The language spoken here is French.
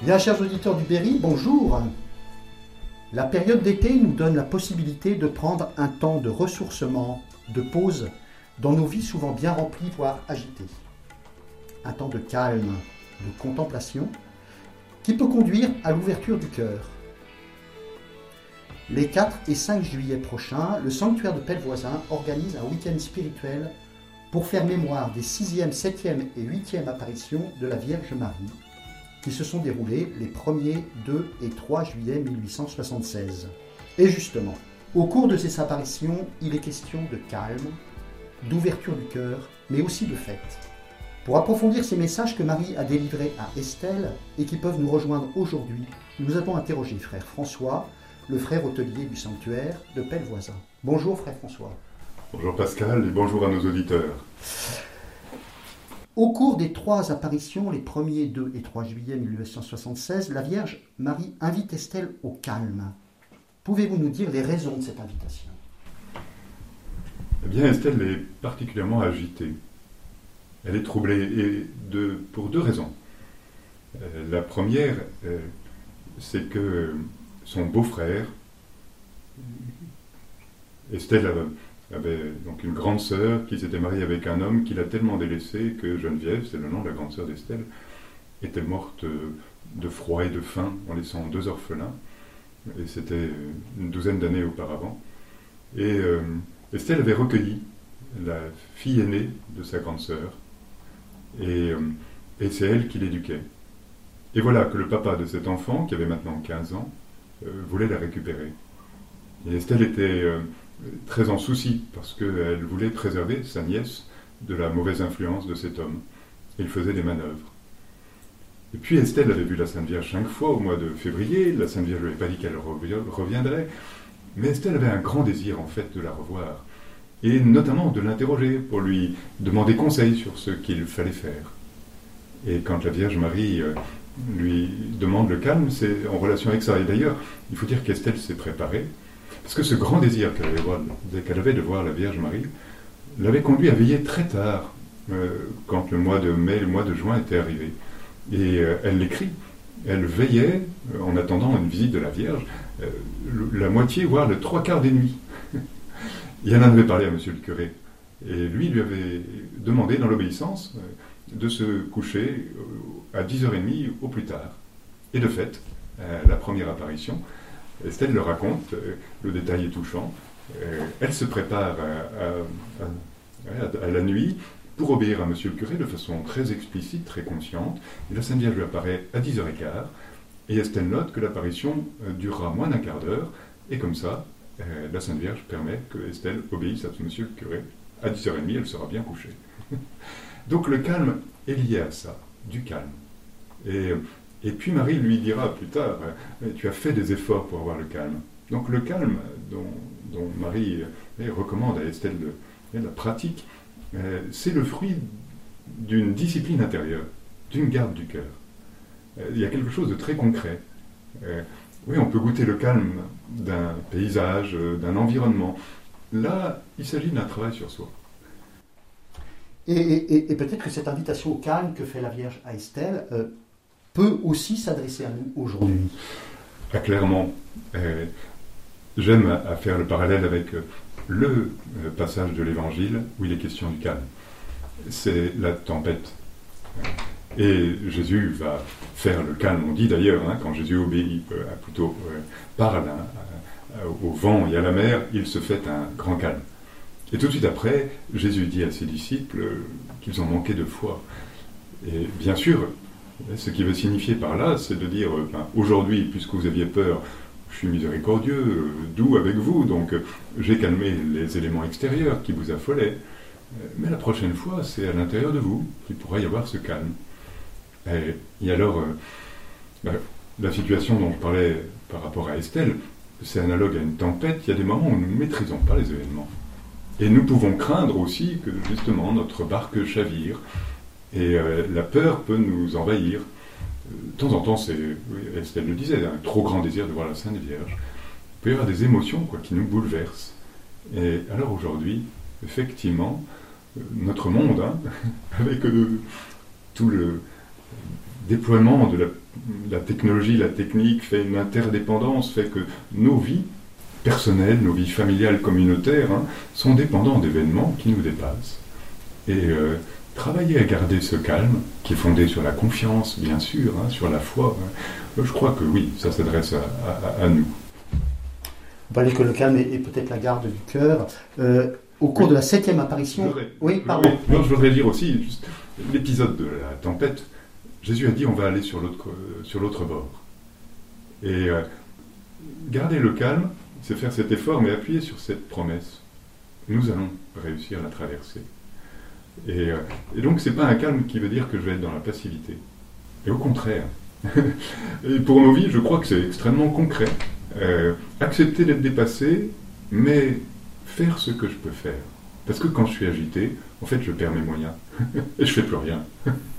Bien, chers auditeurs du Berry, bonjour. La période d'été nous donne la possibilité de prendre un temps de ressourcement, de pause dans nos vies souvent bien remplies, voire agitées. Un temps de calme, de contemplation, qui peut conduire à l'ouverture du cœur. Les 4 et 5 juillet prochains, le sanctuaire de Pellevoisin organise un week-end spirituel pour faire mémoire des 6e, 7e et 8e apparitions de la Vierge Marie, qui se sont déroulées les 1er, 2 et 3 juillet 1876. Et justement, au cours de ces apparitions, il est question de calme, d'ouverture du cœur, mais aussi de fête. Pour approfondir ces messages que Marie a délivrés à Estelle et qui peuvent nous rejoindre aujourd'hui, nous avons interrogé frère François, le frère hôtelier du sanctuaire de Pellevoisin. Bonjour frère François. Bonjour Pascal et bonjour à nos auditeurs. Au cours des 3 apparitions, les 1er, 2 et 3 juillet 1876, la Vierge Marie invite Estelle au calme. Pouvez-vous nous dire les raisons de cette invitation ? Eh bien, Estelle est particulièrement agitée. Elle est troublée pour 2 raisons. La première, c'est que son beau-frère, Estelle avait donc une grande sœur qui s'était mariée avec un homme qui l'a tellement délaissée que Geneviève, c'est le nom de la grande sœur d'Estelle, était morte de froid et de faim en laissant 2 orphelins. Et c'était une douzaine d'années auparavant. Et Estelle avait recueilli la fille aînée de sa grande sœur et c'est elle qui l'éduquait. Et voilà que le papa de cet enfant, qui avait maintenant 15 ans, voulait la récupérer. Et Estelle était très en souci parce qu'elle voulait préserver sa nièce de la mauvaise influence de cet homme. Il faisait des manœuvres. Et puis Estelle avait vu la Sainte Vierge 5 fois au mois de février. La Sainte Vierge ne lui avait pas dit qu'elle reviendrait, mais Estelle avait un grand désir en fait de la revoir, et notamment de l'interroger pour lui demander conseil sur ce qu'il fallait faire. Et quand la Vierge Marie lui demande le calme, c'est en relation avec ça. Et d'ailleurs, il faut dire qu'Estelle s'est préparée, parce que ce grand désir qu'elle avait de voir la Vierge Marie l'avait conduit à veiller très tard, quand le mois de mai, le mois de juin était arrivé. Et elle l'écrit, elle veillait, en attendant une visite de la Vierge, la moitié, voire le 3/4 des nuits. Et elle en avait parlé à monsieur le curé. Et lui avait demandé, dans l'obéissance, de se coucher à 10h30 au plus tard. Et de fait, la première apparition, Estelle le raconte, le détail est touchant, elle se prépare à la nuit pour obéir à monsieur le curé de façon très explicite, très consciente. Et la Sainte Vierge lui apparaît à 10h15, et Estelle note que l'apparition durera moins d'un quart d'heure, et comme ça, la Sainte Vierge permet que Estelle obéisse à monsieur le curé. À 10h30, elle sera bien couchée. Donc le calme est lié à ça, du calme. Et puis Marie lui dira plus tard, tu as fait des efforts pour avoir le calme. Donc le calme dont Marie recommande à Estelle la pratique, c'est le fruit d'une discipline intérieure, d'une garde du cœur. Il y a quelque chose de très concret. Oui, on peut goûter le calme d'un paysage, d'un environnement. Là, il s'agit d'un travail sur soi. Et peut-être que cette invitation au calme que fait la Vierge à Estelle peut aussi s'adresser à nous aujourd'hui. Ah, clairement. J'aime à faire le parallèle avec le passage de l'Évangile où il est question du calme. C'est la tempête. Et Jésus va faire le calme. On dit d'ailleurs, quand Jésus obéit, parle au vent et à la mer, il se fait un grand calme. Et tout de suite après, Jésus dit à ses disciples qu'ils ont manqué de foi. Et bien sûr, ce qui veut signifier par là, c'est de dire, aujourd'hui, puisque vous aviez peur, je suis miséricordieux, doux avec vous, donc j'ai calmé les éléments extérieurs qui vous affolaient. Mais la prochaine fois, c'est à l'intérieur de vous qu'il pourra y avoir ce calme. Et alors, la situation dont je parlais par rapport à Estelle, c'est analogue à une tempête. Il y a des moments où nous ne maîtrisons pas les événements. Et nous pouvons craindre aussi que, justement, notre barque chavire. Et la peur peut nous envahir. De temps en temps, Estelle le disait, un trop grand désir de voir la Sainte Vierge. Il peut y avoir des émotions qui nous bouleversent. Et alors aujourd'hui, effectivement, notre monde, avec tout déploiement de la technologie, la technique fait une interdépendance, fait que nos vies personnelles, nos vies familiales, communautaires, sont dépendants d'événements qui nous dépassent. Et travailler à garder ce calme, qui est fondé sur la confiance, bien sûr, sur la foi, je crois que oui, ça s'adresse à nous. On parlait que le calme est peut-être la garde du cœur. Au cours de la 7e apparition... Oui, pardon. Non, je voudrais dire aussi, juste, l'épisode de la tempête, Jésus a dit on va aller sur l'autre bord. Et garder le calme, c'est faire cet effort, mais appuyer sur cette promesse. Nous allons réussir la traversée. Et donc, c'est pas un calme qui veut dire que je vais être dans la passivité. Et au contraire. Et pour nos vies, je crois que c'est extrêmement concret. Accepter d'être dépassé, mais faire ce que je peux faire. Parce que quand je suis agité, en fait, je perds mes moyens. Et je fais plus rien.